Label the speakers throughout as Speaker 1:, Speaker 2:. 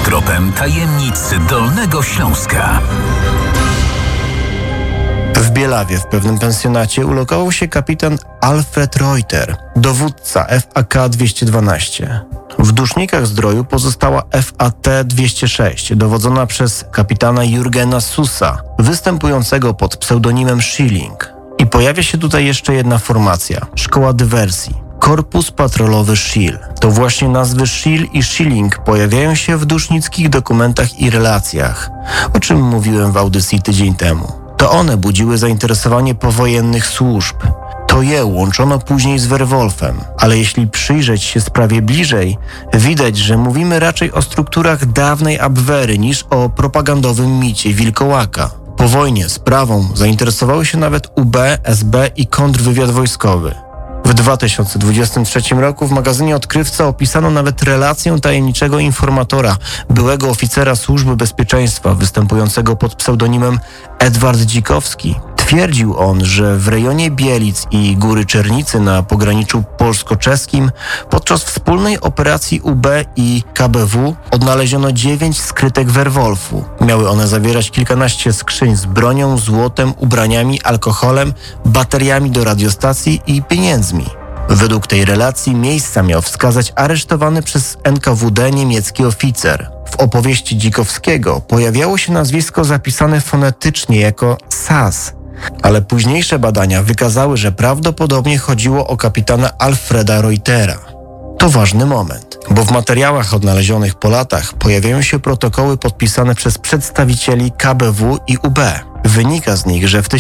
Speaker 1: Tropem tajemnic Dolnego Śląska.
Speaker 2: W Bielawie w pewnym pensjonacie ulokował się kapitan Alfred Reuter, dowódca FAK-212. W dusznikach zdroju pozostała FAT-206, dowodzona przez kapitana Jurgena Sussa, występującego pod pseudonimem Schilling. I pojawia się tutaj jeszcze jedna formacja – Szkoła Dywersji. Korpus Patrolowy Schill. To właśnie nazwy Schill i Schilling pojawiają się w dusznickich dokumentach i relacjach, o czym mówiłem w audycji tydzień temu. To one budziły zainteresowanie powojennych służb. To je łączono później z Werwolfem, ale jeśli przyjrzeć się sprawie bliżej, widać, że mówimy raczej o strukturach dawnej Abwehry niż o propagandowym micie wilkołaka. Po wojnie sprawą zainteresowały się nawet UB, SB i kontrwywiad wojskowy. W 2023 roku w magazynie Odkrywca opisano nawet relację tajemniczego informatora, byłego oficera Służby Bezpieczeństwa występującego pod pseudonimem Edward Dzikowski. Twierdził on, że w rejonie Bielic i Góry Czernicy na pograniczu polsko-czeskim podczas wspólnej operacji UB i KBW odnaleziono 9 skrytek Werwolfu. Miały one zawierać kilkanaście skrzyń z bronią, złotem, ubraniami, alkoholem, bateriami do radiostacji i pieniędzmi. Według tej relacji miejsca miał wskazać aresztowany przez NKWD niemiecki oficer. W opowieści Dzikowskiego pojawiało się nazwisko zapisane fonetycznie jako SAS, ale późniejsze badania wykazały, że prawdopodobnie chodziło o kapitana Alfreda Reutera. To ważny moment, bo w materiałach odnalezionych po latach pojawiają się protokoły podpisane przez przedstawicieli KBW i UB. Wynika z nich, że w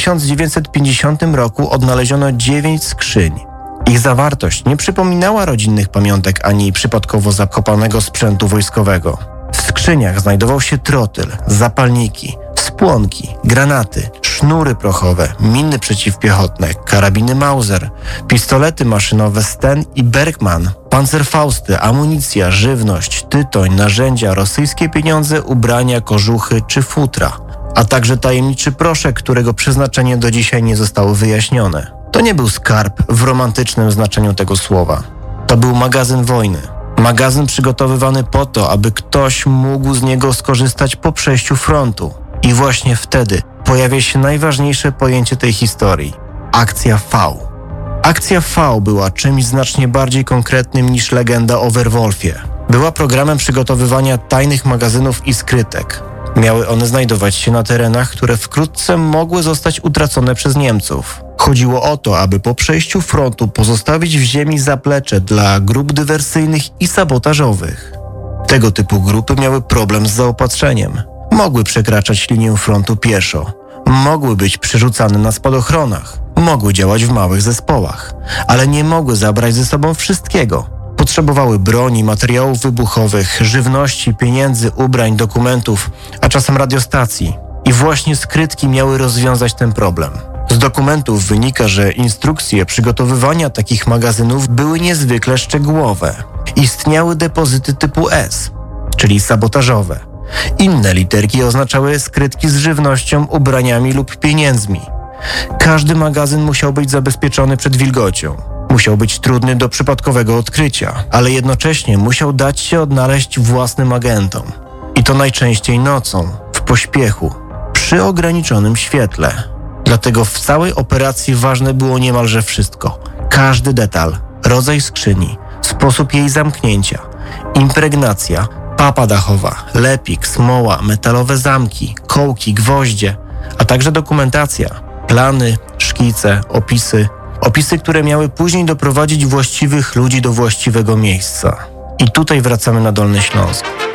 Speaker 2: 1950 roku odnaleziono 9 skrzyń. Ich zawartość nie przypominała rodzinnych pamiątek ani przypadkowo zakopanego sprzętu wojskowego. W skrzyniach znajdował się trotyl, zapalniki, spłonki, granaty, sznury prochowe, miny przeciwpiechotne, karabiny Mauser, pistolety maszynowe Sten i Bergmann, pancerfausty, amunicja, żywność, tytoń, narzędzia, rosyjskie pieniądze, ubrania, kożuchy czy futra, a także tajemniczy proszek, którego przeznaczenie do dzisiaj nie zostało wyjaśnione. To nie był skarb w romantycznym znaczeniu tego słowa. To był magazyn wojny. Magazyn przygotowywany po to, aby ktoś mógł z niego skorzystać po przejściu frontu. I właśnie wtedy pojawia się najważniejsze pojęcie tej historii – akcja V. Akcja V była czymś znacznie bardziej konkretnym niż legenda o Werwolfie. Była programem przygotowywania tajnych magazynów i skrytek. Miały one znajdować się na terenach, które wkrótce mogły zostać utracone przez Niemców. Chodziło o to, aby po przejściu frontu pozostawić w ziemi zaplecze dla grup dywersyjnych i sabotażowych. Tego typu grupy miały problem z zaopatrzeniem. Mogły przekraczać linię frontu pieszo. Mogły być przerzucane na spadochronach. Mogły działać w małych zespołach. Ale nie mogły zabrać ze sobą wszystkiego. Potrzebowały broni, materiałów wybuchowych, żywności, pieniędzy, ubrań, dokumentów, a czasem radiostacji. I właśnie skrytki miały rozwiązać ten problem. Z dokumentów wynika, że instrukcje przygotowywania takich magazynów były niezwykle szczegółowe. Istniały depozyty typu S, czyli sabotażowe. Inne literki oznaczały skrytki z żywnością, ubraniami lub pieniędzmi. Każdy magazyn musiał być zabezpieczony przed wilgocią. Musiał być trudny do przypadkowego odkrycia, ale jednocześnie musiał dać się odnaleźć własnym agentom. I to najczęściej nocą, w pośpiechu, przy ograniczonym świetle. Dlatego w całej operacji ważne było niemalże wszystko. Każdy detal, rodzaj skrzyni, sposób jej zamknięcia, impregnacja, papa dachowa, lepik, smoła, metalowe zamki, kołki, gwoździe, a także dokumentacja, plany, szkice, opisy, które miały później doprowadzić właściwych ludzi do właściwego miejsca. I tutaj wracamy na Dolny Śląsk.